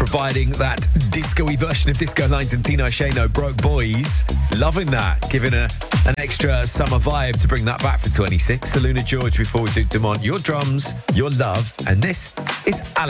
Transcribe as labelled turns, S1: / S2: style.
S1: providing that disco-y version of Disco Lines and Tino Shano, Broke Boys. Loving that. Giving an extra summer vibe to bring that back for 26. Selena George before we Duke Dumont. Your drums, your love, and this is Alex.